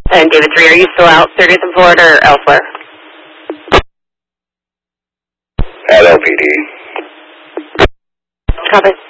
And David 3, are you still out 30th and Florida or elsewhere? At LPD. Copy.